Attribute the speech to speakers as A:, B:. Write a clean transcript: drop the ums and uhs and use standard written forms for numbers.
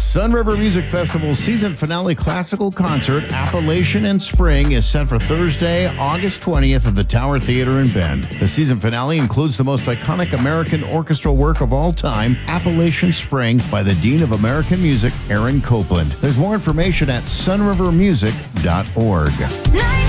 A: Sun River Music Festival's season finale classical concert, Appalachian in Spring, is set for Thursday, August 20th at the Tower Theater in Bend. The season finale includes the most iconic American orchestral work of all time, Appalachian Spring, by the Dean of American Music, Aaron Copland. There's more information at sunrivermusic.org.